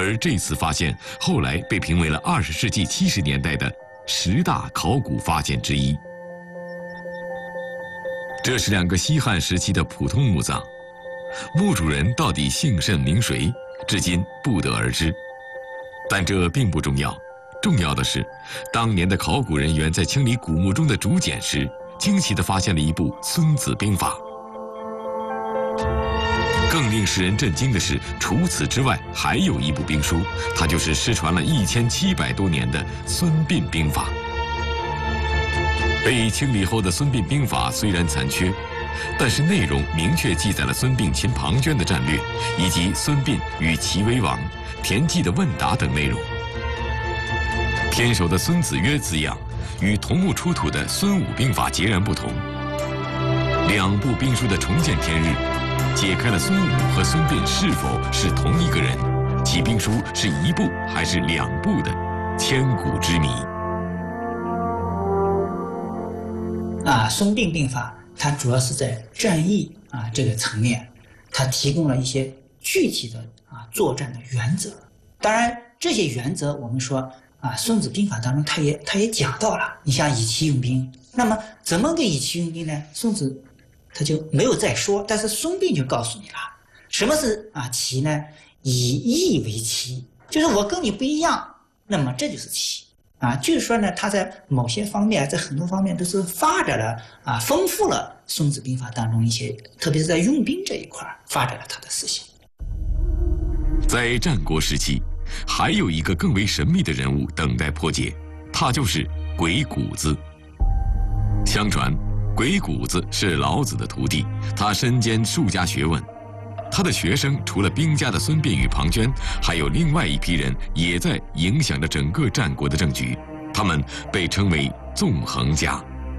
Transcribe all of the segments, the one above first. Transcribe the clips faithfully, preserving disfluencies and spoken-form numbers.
而这次发现后来被评为了二十世纪七十年代的十大考古发现之一。这是两个西汉时期的普通墓葬，墓主人到底姓甚名谁，至今不得而知。但这并不重要，重要的是，当年的考古人员在清理古墓中的竹简时，惊奇地发现了一部《孙子兵法》。更令世人震惊的是，除此之外，还有一部兵书，它就是失传了一千七百多年的《孙膑兵法》。被清理后的《孙膑兵法》虽然残缺，但是内容明确记载了孙膑擒庞涓的战略，以及孙膑与齐威王、田忌的问答等内容。天守的孙子曰字样与同墓出土的《孙武兵法》截然不同。两部兵书的重见天日，解开了孙武和孙膑是否是同一个人，其兵书是一部还是两部的千古之谜。 啊，《孙膑兵法》它主要是在战役啊这个层面，它提供了一些具体的啊作战的原则。当然，这些原则我们说啊，《孙子兵法》当中它也它也讲到了。你像以奇用兵，那么怎么个以奇用兵呢？孙子他就没有再说，但是孙膑就告诉你了，什么是啊奇呢？以异为奇，就是我跟你不一样，那么这就是奇。啊，就是说呢，他在某些方面，在很多方面都是发展了啊，丰富了《孙子兵法》当中一些，特别是在用兵这一块发展了他的思想。 在战国时期，还有一个更为神秘的人物等待破解，他就是鬼谷子。相传，鬼谷子是老子的徒弟，他身兼数家学问。他的学生除了兵家的孙膑与庞涓，还有另外一批人也在影响着整个战国的政局，他们被称为纵横家。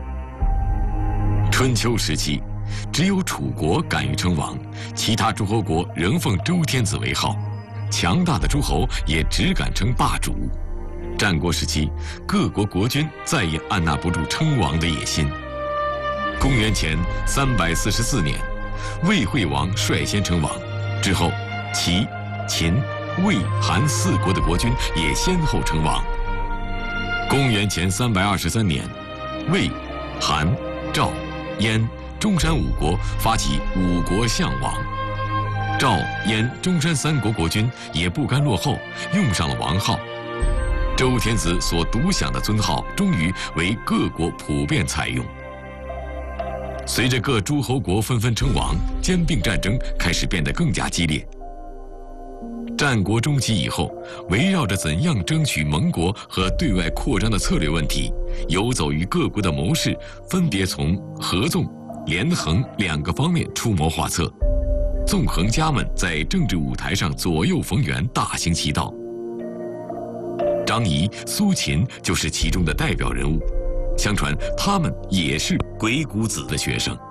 春秋时期，只有楚国敢于称王，其他诸侯国仍奉周天子为号，强大的诸侯也只敢称霸主。战国时期，各国国君再也按捺不住称王的野心。公元前三百四十四年，魏惠王率先称王，之后，齐、秦、魏、韩四国的国君也先后称王。公元前三百二十三年，魏、韩、赵、燕、中山五国发起五国相王，赵、燕、中山三国国君也不甘落后，用上了王号。周天子所独享的尊号，终于为各国普遍采用。随着各诸侯国纷纷称王，兼并战争开始变得更加激烈。战国中期以后，围绕着怎样争取盟国和对外扩张的策略问题，游走于各国的谋士分别从合纵、连横两个方面出谋划策。纵横家们在政治舞台上左右逢源，大行其道。张仪、苏秦就是其中的代表人物。相传他们也是鬼谷子的学生。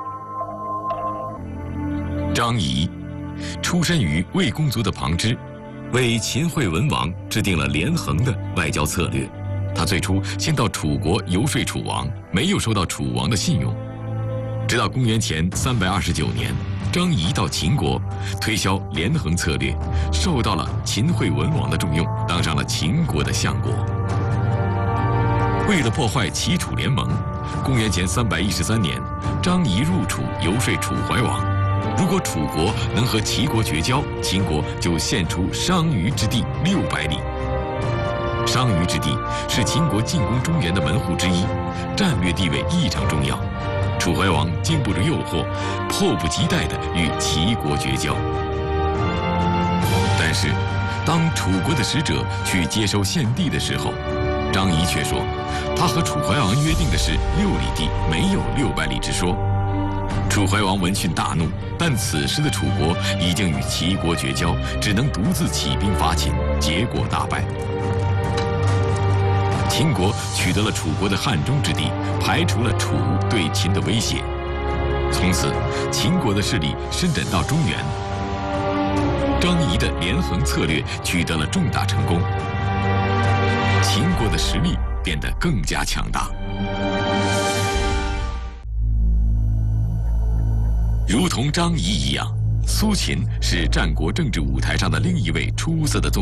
张仪出身于魏公族的旁支，为秦惠文王制定了连横的外交策略。他最初先到楚国游说楚王，没有受到楚王的信用。直到公元前三百二十九年，张仪到秦国推销连横策略，受到了秦惠文王的重用，当上了秦国的相国。为了破坏齐楚联盟，公元前三百一十三年，张仪入楚游说楚怀王，如果楚国能和齐国绝交，秦国就献出商於之地六百里。商於之地是秦国进攻中原的门户之一，战略地位异常重要。楚怀王经不住诱惑，迫不及待地与齐国绝交。但是，当楚国的使者去接收献地的时候，张仪却说，他和楚怀王约定的是六里地，没有六百里之说。楚怀王闻讯大怒，但此时的楚国已经与齐国绝交，只能独自起兵伐秦，结果大败。秦国取得了楚国的汉中之地，排除了楚对秦的威胁。从此，秦国的势力伸展到中原。张仪的连横策略取得了重大成功，秦国的实力变得更加强大。如同张仪一样，苏秦是战国政治舞台上的另一位出色的纵